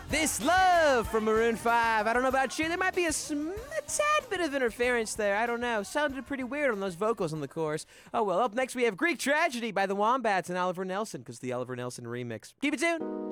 This Love from Maroon 5. I don't know about you. There might be a tad bit of interference there. I don't know. Sounded pretty weird on those vocals on the chorus. Oh well, up next we have Greek Tragedy by the Wombats and Oliver Nelson, because the Oliver Nelson remix. Keep it tuned.